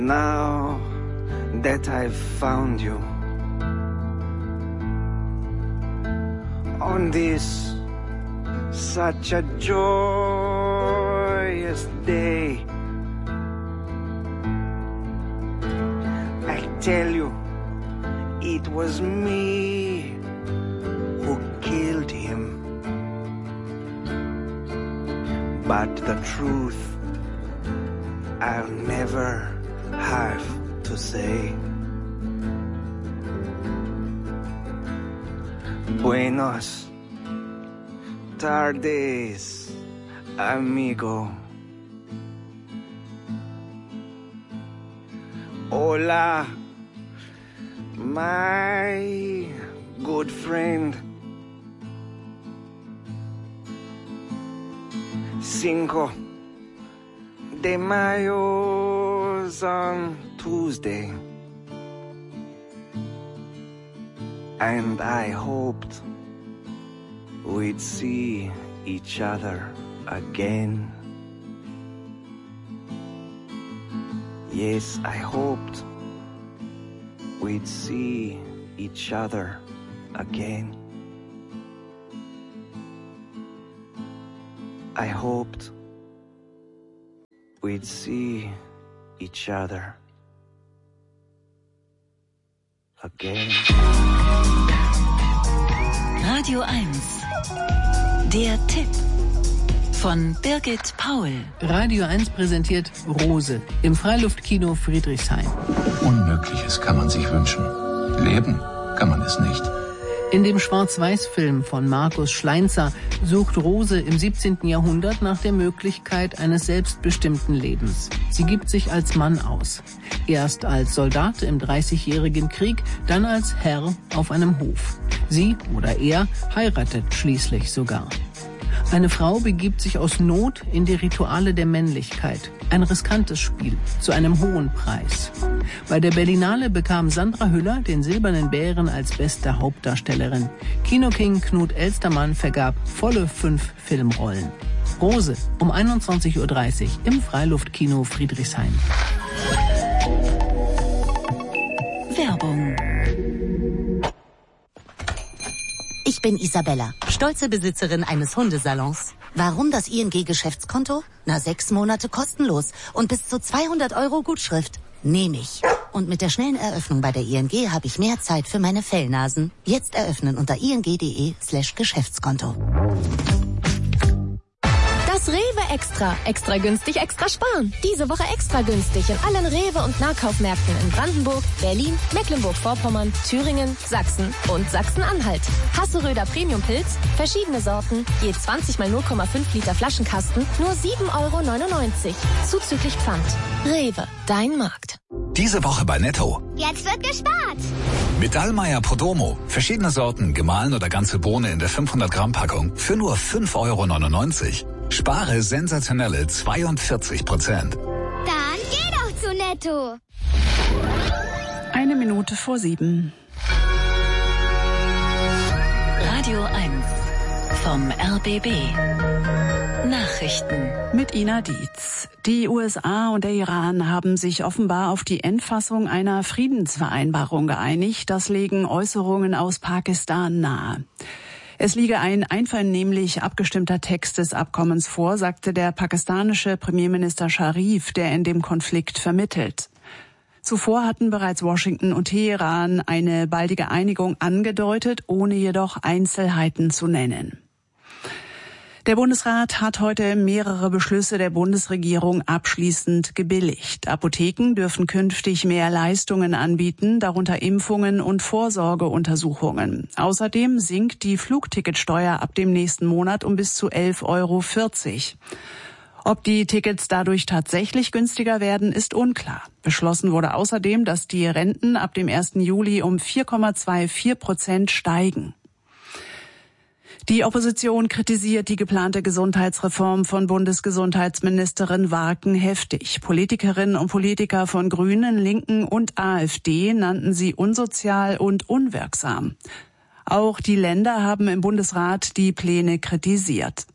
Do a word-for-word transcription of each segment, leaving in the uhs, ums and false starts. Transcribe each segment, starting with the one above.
Now that I've found you on this such a joyous day, I tell you, it was me who killed him. But the truth I'll never have to say. Buenos tardes, amigo. Hola, my good friend. Cinco de Mayo's on Tuesday, and I hoped we'd see each other again. Yes, I hoped we'd see each other again. I hoped we'd see each other again. Radio eins. Der Tipp von Birgit Paul. Radio eins präsentiert Rose im Freiluftkino Friedrichshain. Unmögliches kann man sich wünschen. Leben kann man es nicht. In dem Schwarz-Weiß-Film von Markus Schleinzer sucht Rose im siebzehnten Jahrhundert nach der Möglichkeit eines selbstbestimmten Lebens. Sie gibt sich als Mann aus. Erst als Soldat im Dreißigjährigen Krieg, dann als Herr auf einem Hof. Sie oder er heiratet schließlich sogar. Eine Frau begibt sich aus Not in die Rituale der Männlichkeit. Ein riskantes Spiel, zu einem hohen Preis. Bei der Berlinale bekam Sandra Hüller den Silbernen Bären als beste Hauptdarstellerin. Kinoking Knut Elstermann vergab volle fünf Filmrollen. Rose um einundzwanzig Uhr dreißig im Freiluftkino Friedrichshain. Werbung. Ich bin Isabella, stolze Besitzerin eines Hundesalons. Warum das I N G-Geschäftskonto? Na, sechs Monate kostenlos und bis zu zweihundert Euro Gutschrift. Nehme ich. Und mit der schnellen Eröffnung bei der I N G habe ich mehr Zeit für meine Fellnasen. Jetzt eröffnen unter ing.de slash Geschäftskonto. Das Rewe Extra. Extra günstig, extra sparen. Diese Woche extra günstig in allen Rewe- und Nahkaufmärkten in Brandenburg, Berlin, Mecklenburg-Vorpommern, Thüringen, Sachsen und Sachsen-Anhalt. Hasseröder Premium-Pilz, verschiedene Sorten, je zwanzig mal null Komma fünf Liter Flaschenkasten, nur sieben Euro neunundneunzig. Zuzüglich Pfand. Rewe, dein Markt. Diese Woche bei Netto. Jetzt wird gespart. Mit Dallmayr Podromo. Verschiedene Sorten, gemahlen oder ganze Bohne in der fünfhundert Gramm Packung für nur fünf Euro neunundneunzig. Spare sensationelle zweiundvierzig Prozent. Dann geh doch zu Netto. Eine Minute vor sieben. Radio eins vom R B B. Nachrichten. Mit Ina Dietz. Die U S A und der Iran haben sich offenbar auf die Endfassung einer Friedensvereinbarung geeinigt. Das legen Äußerungen aus Pakistan nahe. Es liege ein einvernehmlich abgestimmter Text des Abkommens vor, sagte der pakistanische Premierminister Sharif, der in dem Konflikt vermittelt. Zuvor hatten bereits Washington und Teheran eine baldige Einigung angedeutet, ohne jedoch Einzelheiten zu nennen. Der Bundesrat hat heute mehrere Beschlüsse der Bundesregierung abschließend gebilligt. Apotheken dürfen künftig mehr Leistungen anbieten, darunter Impfungen und Vorsorgeuntersuchungen. Außerdem sinkt die Flugticketsteuer ab dem nächsten Monat um bis zu elf Euro vierzig. Ob die Tickets dadurch tatsächlich günstiger werden, ist unklar. Beschlossen wurde außerdem, dass die Renten ab dem ersten Juli um vier Komma vierundzwanzig Prozent steigen. Die Opposition kritisiert die geplante Gesundheitsreform von Bundesgesundheitsministerin Warken heftig. Politikerinnen und Politiker von Grünen, Linken und AfD nannten sie unsozial und unwirksam. Auch die Länder haben im Bundesrat die Pläne kritisiert.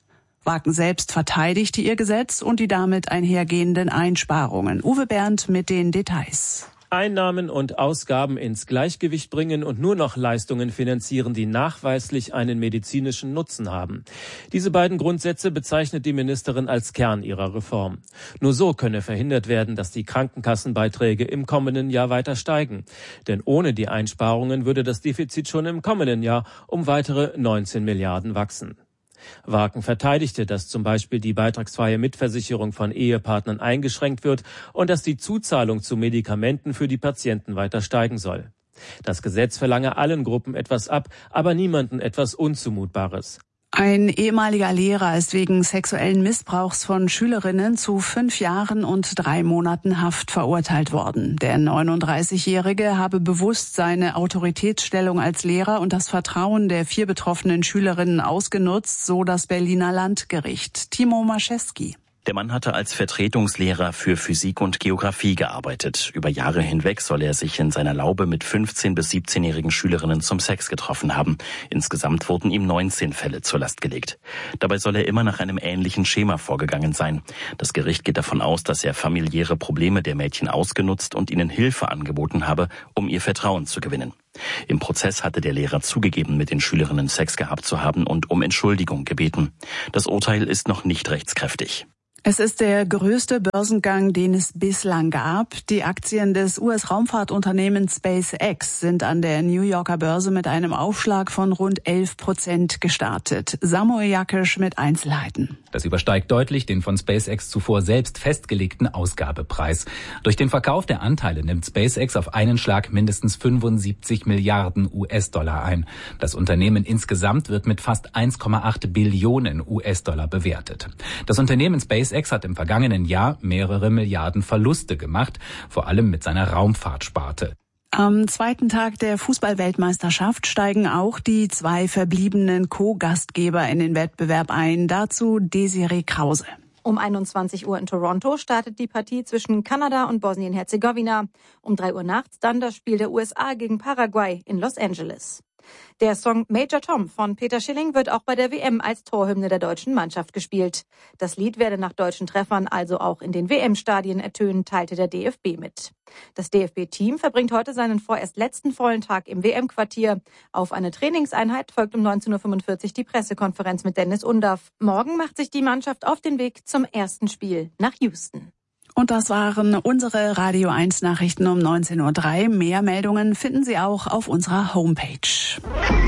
Wagen selbst verteidigte ihr Gesetz und die damit einhergehenden Einsparungen. Uwe Bernd mit den Details. Einnahmen und Ausgaben ins Gleichgewicht bringen und nur noch Leistungen finanzieren, die nachweislich einen medizinischen Nutzen haben. Diese beiden Grundsätze bezeichnet die Ministerin als Kern ihrer Reform. Nur so könne verhindert werden, dass die Krankenkassenbeiträge im kommenden Jahr weiter steigen. Denn ohne die Einsparungen würde das Defizit schon im kommenden Jahr um weitere neunzehn Milliarden wachsen. Wagen verteidigte, dass zum Beispiel die beitragsfreie Mitversicherung von Ehepartnern eingeschränkt wird und dass die Zuzahlung zu Medikamenten für die Patienten weiter steigen soll. Das Gesetz verlange allen Gruppen etwas ab, aber niemanden etwas Unzumutbares. Ein ehemaliger Lehrer ist wegen sexuellen Missbrauchs von Schülerinnen zu fünf Jahren und drei Monaten Haft verurteilt worden. Der neununddreißigjährige habe bewusst seine Autoritätsstellung als Lehrer und das Vertrauen der vier betroffenen Schülerinnen ausgenutzt, so das Berliner Landgericht. Timo Maschewski. Der Mann hatte als Vertretungslehrer für Physik und Geografie gearbeitet. Über Jahre hinweg soll er sich in seiner Laube mit fünfzehn- bis siebzehnjährigen Schülerinnen zum Sex getroffen haben. Insgesamt wurden ihm neunzehn Fälle zur Last gelegt. Dabei soll er immer nach einem ähnlichen Schema vorgegangen sein. Das Gericht geht davon aus, dass er familiäre Probleme der Mädchen ausgenutzt und ihnen Hilfe angeboten habe, um ihr Vertrauen zu gewinnen. Im Prozess hatte der Lehrer zugegeben, mit den Schülerinnen Sex gehabt zu haben und um Entschuldigung gebeten. Das Urteil ist noch nicht rechtskräftig. Es ist der größte Börsengang, den es bislang gab. Die Aktien des U S-Raumfahrtunternehmens SpaceX sind an der New Yorker Börse mit einem Aufschlag von rund elf Prozent gestartet. Samuel Jakisch mit Einzelheiten. Das übersteigt deutlich den von SpaceX zuvor selbst festgelegten Ausgabepreis. Durch den Verkauf der Anteile nimmt SpaceX auf einen Schlag mindestens fünfundsiebzig Milliarden U S-Dollar ein. Das Unternehmen insgesamt wird mit fast eins Komma acht Billionen U S-Dollar bewertet. Das Unternehmen SpaceX hat im vergangenen Jahr mehrere Milliarden Verluste gemacht, vor allem mit seiner Raumfahrtsparte. Am zweiten Tag der Fußball-Weltmeisterschaft steigen auch die zwei verbliebenen Co-Gastgeber in den Wettbewerb ein. Dazu Desiree Krause. Um einundzwanzig Uhr in Toronto startet die Partie zwischen Kanada und Bosnien-Herzegowina. Um drei Uhr nachts dann das Spiel der U S A gegen Paraguay in Los Angeles. Der Song Major Tom von Peter Schilling wird auch bei der W M als Torhymne der deutschen Mannschaft gespielt. Das Lied werde nach deutschen Treffern also auch in den W M-Stadien ertönen, teilte der D F B mit. Das D F B-Team verbringt heute seinen vorerst letzten vollen Tag im W M-Quartier. Auf eine Trainingseinheit folgt um neunzehn Uhr fünfundvierzig die Pressekonferenz mit Dennis Undaff. Morgen macht sich die Mannschaft auf den Weg zum ersten Spiel nach Houston. Und das waren unsere Radio eins Nachrichten um neunzehn Uhr drei. Mehr Meldungen finden Sie auch auf unserer Homepage.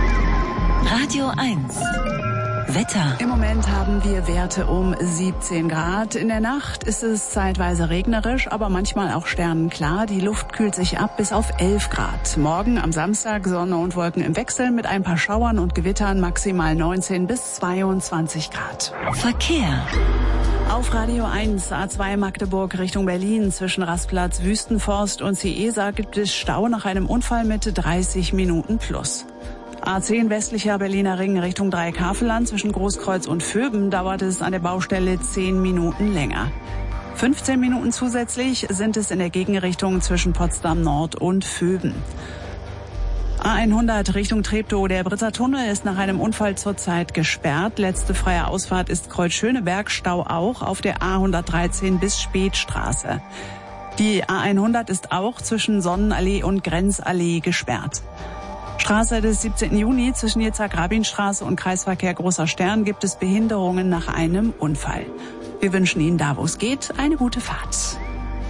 Radio eins. Wetter. Im Moment haben wir Werte um siebzehn Grad. In der Nacht ist es zeitweise regnerisch, aber manchmal auch sternenklar. Die Luft kühlt sich ab bis auf elf Grad. Morgen am Samstag Sonne und Wolken im Wechsel mit ein paar Schauern und Gewittern, maximal neunzehn bis zweiundzwanzig Grad. Verkehr. Auf Radio eins, A zwei Magdeburg Richtung Berlin zwischen Rastplatz Wüstenforst und Ciesa gibt es Stau nach einem Unfall mit dreißig Minuten plus. A zehn westlicher Berliner Ring Richtung Dreieckhavelland zwischen Großkreuz und Vöben dauert es an der Baustelle zehn Minuten länger. fünfzehn Minuten zusätzlich sind es in der Gegenrichtung zwischen Potsdam Nord und Vöben. A hundert Richtung Treptow. Der Britzer Tunnel ist nach einem Unfall zurzeit gesperrt. Letzte freie Ausfahrt ist Kreuz-Schöneberg, Stau auch auf der A hundertdreizehn bis Spätstraße. Die A hundert ist auch zwischen Sonnenallee und Grenzallee gesperrt. Straße des siebzehnten Juni zwischen Jitzak-Rabin-Straße und Kreisverkehr Großer Stern gibt es Behinderungen nach einem Unfall. Wir wünschen Ihnen da, wo es geht, eine gute Fahrt.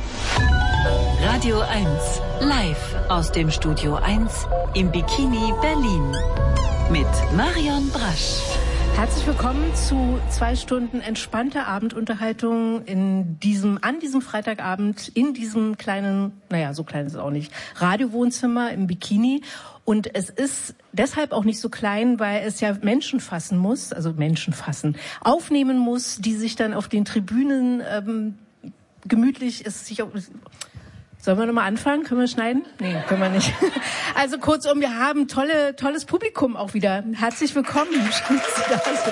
Radio eins, live aus dem Studio eins im Bikini Berlin mit Marion Brasch. Herzlich willkommen zu zwei Stunden entspannter Abendunterhaltung in diesem, an diesem Freitagabend in diesem kleinen, naja, so klein ist es auch nicht, Radiowohnzimmer im Bikini. Und es ist deshalb auch nicht so klein, weil es ja Menschen fassen muss, also Menschen fassen, aufnehmen muss, die sich dann auf den Tribünen ähm, gemütlich ist sich auch. Sollen wir nochmal anfangen? Können wir schneiden? Nee, können wir nicht. Also kurzum, wir haben tolle, tolles Publikum auch wieder. Herzlich willkommen. Schön, dass Sie da sind.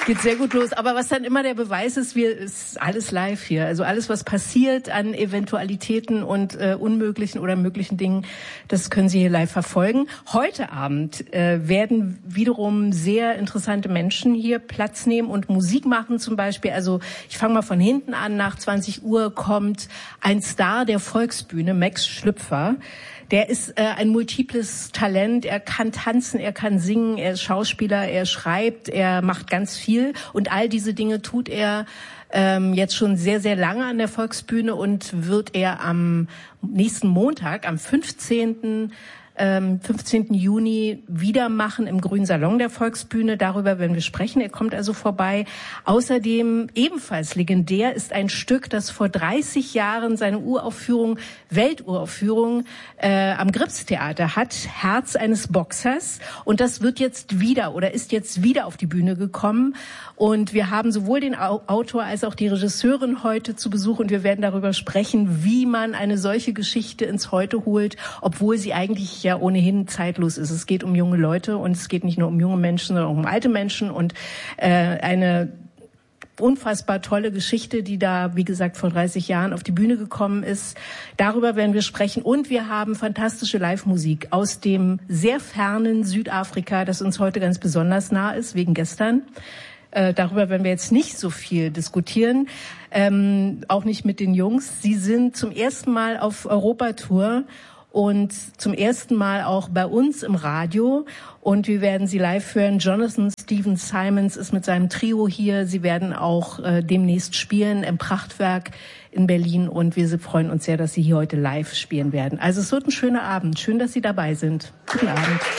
geht sehr gut los. Aber was dann immer der Beweis ist, wir ist alles live hier. Also alles, was passiert an Eventualitäten und äh, unmöglichen oder möglichen Dingen, das können Sie hier live verfolgen. Heute Abend äh, werden wiederum sehr interessante Menschen hier Platz nehmen und Musik machen zum Beispiel. Also ich fange mal von hinten an. Nach zwanzig Uhr kommt ein Star der Volksbühne, Max Schlüpfer. Der ist äh, ein multiples Talent. Er kann tanzen, er kann singen, er ist Schauspieler, er schreibt, er macht ganz viel. Und all diese Dinge tut er ähm, jetzt schon sehr, sehr lange an der Volksbühne und wird er am nächsten Montag, am fünfzehnten fünfzehnten Juni wieder machen im Grünen Salon der Volksbühne. Darüber werden wir sprechen. Er kommt also vorbei. Außerdem ebenfalls legendär ist ein Stück, das vor dreißig Jahren seine Uraufführung, Welturaufführung äh, am Gripstheater hat, Herz eines Boxers. Und das wird jetzt wieder oder ist jetzt wieder auf die Bühne gekommen. Und wir haben sowohl den Autor als auch die Regisseurin heute zu Besuch und wir werden darüber sprechen, wie man eine solche Geschichte ins Heute holt, obwohl sie eigentlich ja ohnehin zeitlos ist. Es geht um junge Leute und es geht nicht nur um junge Menschen, sondern auch um alte Menschen und äh, eine unfassbar tolle Geschichte, die da, wie gesagt, vor dreißig Jahren auf die Bühne gekommen ist. Darüber werden wir sprechen. Und wir haben fantastische Live-Musik aus dem sehr fernen Südafrika, das uns heute ganz besonders nah ist, wegen gestern. Äh, darüber werden wir jetzt nicht so viel diskutieren, ähm, auch nicht mit den Jungs. Sie sind zum ersten Mal auf Europatour und zum ersten Mal auch bei uns im Radio. Und wir werden sie live hören. Jonathan Stephen Simons ist mit seinem Trio hier. Sie werden auch äh, demnächst spielen im Prachtwerk in Berlin. Und wir freuen uns sehr, dass Sie hier heute live spielen werden. Also es wird ein schöner Abend. Schön, dass Sie dabei sind. Guten Abend.